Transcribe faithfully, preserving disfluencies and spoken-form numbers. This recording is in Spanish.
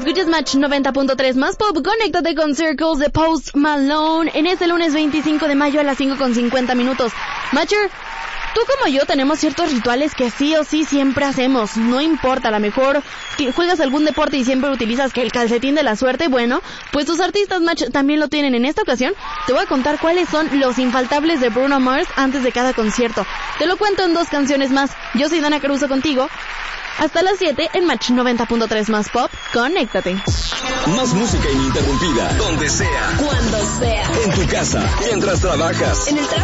Escuchas Match noventa punto tres más pop. Conéctate con Circles de Post Malone en este lunes veinticinco de mayo a las cinco con cincuenta minutos. Matcher, tú como yo tenemos ciertos rituales que sí o sí siempre hacemos. No importa, a lo mejor juegas algún deporte y siempre utilizas que el calcetín de la suerte. Bueno, pues tus artistas Match también lo tienen. En esta ocasión te voy a contar cuáles son los infaltables de Bruno Mars antes de cada concierto. Te lo cuento en dos canciones más. Yo soy Dana Caruso contigo. Hasta las siete en Match noventa punto tres más pop. Conéctate. Más música ininterrumpida. Donde sea. Cuando sea. En tu casa. Mientras trabajas. En el trabajo.